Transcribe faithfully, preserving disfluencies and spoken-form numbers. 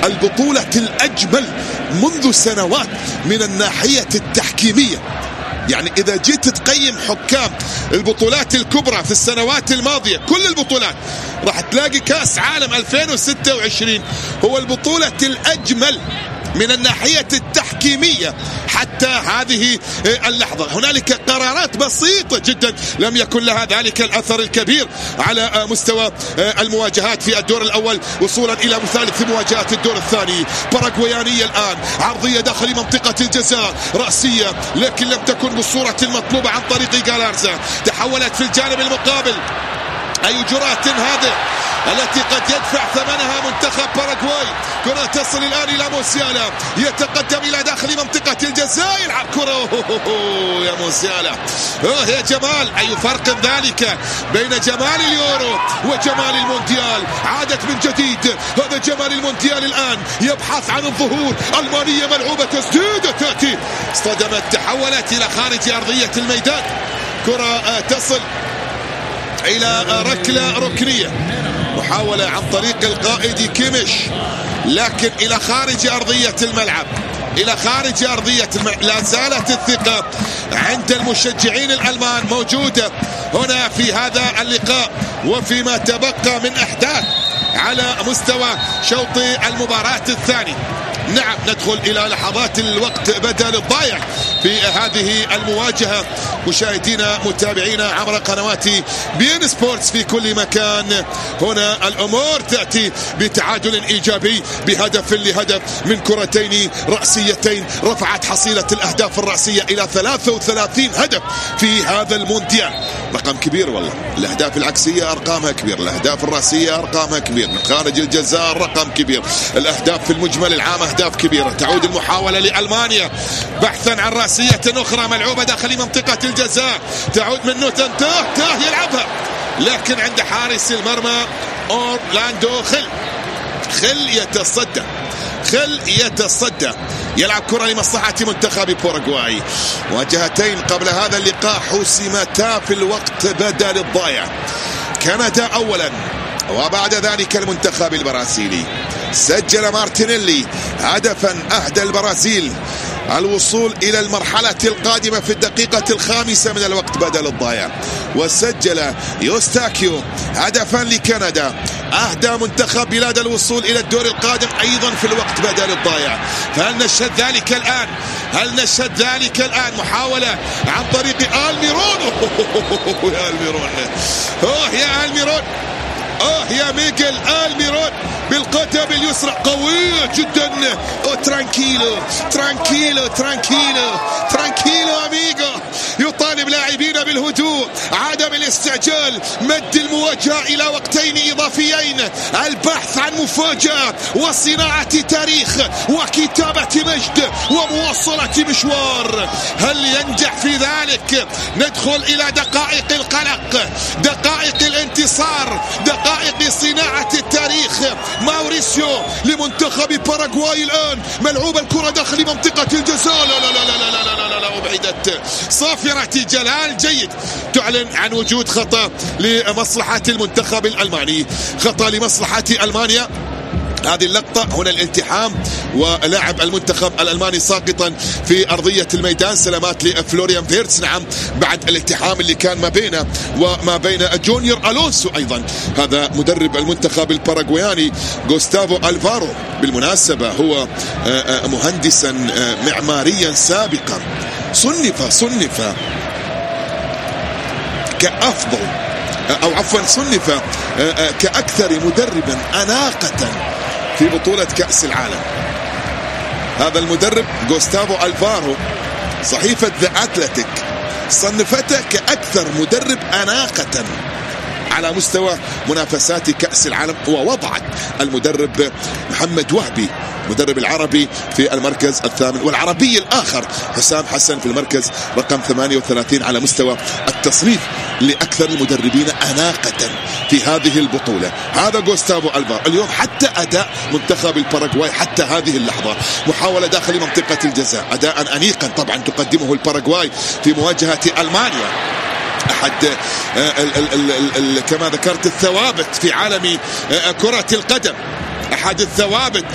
البطولة الأجمل منذ سنوات من الناحية التحكيمية. يعني إذا جيت تقيم حكام البطولات الكبرى في السنوات الماضية، كل البطولات، راح تلاقي كأس عالم ألفين وستة وعشرين هو البطولة الأجمل من الناحية التحكيمية حتى هذه اللحظة. هنالك قرارات بسيطة جدا لم يكن لها ذلك الأثر الكبير على مستوى المواجهات في الدور الأول وصولا إلى مثالث مواجهات الدور الثاني. باراغوايانية الآن، عرضية داخل منطقة الجزاء، رأسية لكن لم تكن بالصورة المطلوبة عن طريق غالارزا، تحولت في الجانب المقابل. أي جرأة هذه التي قد يدفع ثمنها منتخب باراغواي. كرة تصل الآن إلى موسيالا، يتقدم إلى داخل منطقة الجزاء، يلعب كرة يا موسيالا. أوه يا جمال، أي فرق ذلك بين جمال اليورو وجمال المونديال. عادت من جديد، هذا جمال المونديال الآن يبحث عن الظهور. ألمانية ملعوبة، تسديدة تأتي، اصطدمت، تحولت إلى خارج أرضية الميدان. كرة تصل إلى ركلة ركنية، محاولة عن طريق القائد كيميش، لكن إلى خارج أرضية الملعب، إلى خارج أرضية الملعب. لا زالت الثقة عند المشجعين الألمان موجودة هنا في هذا اللقاء وفيما تبقى من أحداث على مستوى شوط المباراة الثاني. نعم، ندخل إلى لحظات الوقت بدل الضايع في هذه المواجهة. مشاهدينا متابعينا عبر قنوات بي إن سبورتس في كل مكان، هنا الأمور تأتي بتعادل إيجابي بهدف لهدف من كرتين رأسيتين، رفعت حصيلة الأهداف الرأسية إلى ثلاثة وثلاثين هدف في هذا المونديال. رقم كبير والله. الأهداف العكسية أرقامها كبير، الأهداف الرأسية أرقامها كبير، من خارج الجزاء رقم كبير، الأهداف في المجمل العام أهداف كبيرة. تعود المحاولة لألمانيا بحثا عن رأسية أخرى ملعوبة داخل منطقة الجزاء، تعود من نوتن تاه تاه يلعبها، لكن عند حارس المرمى أورلاندو خل خل يتصدى خل يتصدى يلعب كرة لمصلحة منتخب باراغواي. مواجهتين قبل هذا اللقاء حسمتا في الوقت بدل الضايع. كندا أولا وبعد ذلك المنتخب البرازيلي. سجل مارتينيلي هدفا أهدى البرازيل الوصول إلى المرحلة القادمة في الدقيقة الخامسة من الوقت بدل الضايع، وسجل يوستاكيو هدفا لكندا أهدى منتخب بلاد الوصول إلى الدور القادم أيضا في الوقت بدل الضايع. فهل نشهد ذلك الآن؟ هل نشهد ذلك الآن؟ محاولة عن طريق آلميرون. يا آلميرون، أوه يا آلميرون، أوه يا ميغيل آلميرون بالقدم اليسرى قوية جدا. أو ترانكيلو ترانكيلو ترانكيلو ترانكيلو أميغو، يطالب لاعبين بالهدوء، عدم الاستعجال، مد المواجهة إلى وقتين إضافيين، البحث عن مفاجأة وصناعة تاريخ وكتابة مجد ومواصلة مشوار. هل ينجح في ذلك؟ ندخل إلى دقائق القلق، دقائق الانتصار، دقائق صناعة التاريخ. ماوريسيو لمنتخب باراغواي الآن، ملعوب الكرة داخل منطقة الجزاء، لا لا لا لا لا لا لا لا أبعدت. صافرة جلال جيد تعلن عن وجود خطأ لمصلحة المنتخب الألماني، خطأ لمصلحة ألمانيا. هذه اللقطة هنا الالتحام ولاعب المنتخب الألماني ساقطا في أرضية الميدان. سلامات لفلوريان فيرتس. نعم، بعد الالتحام اللي كان ما بينه وما بين جونيور ألونسو أيضا. هذا مدرب المنتخب الباراغواياني غوستافو ألفارو، بالمناسبة هو مهندسا معماريا سابقا، صنف صنف كأفضل أو عفوا صنف كأكثر مدرب أناقة في بطولة كأس العالم. هذا المدرب غوستافو ألفارو، صحيفة ذا أتلتيك صنفته كأكثر مدرب أناقة على مستوى منافسات كأس العالم، ووضعت المدرب محمد وهبي مدرب العربي في المركز الثامن، والعربي الآخر حسام حسن في المركز رقم ثمانية وثلاثين على مستوى التصنيف لأكثر المدربين أناقة في هذه البطولة. هذا غوستافو ألفارو. اليوم حتى أداء منتخب الباراغواي حتى هذه اللحظة، محاولة داخل منطقة الجزاء، أداء أنيقا طبعا تقدمه الباراغواي في مواجهة ألمانيا، أحد ال ال ال ال كما ذكرت الثوابت في عالم كرة القدم، أحد الثوابت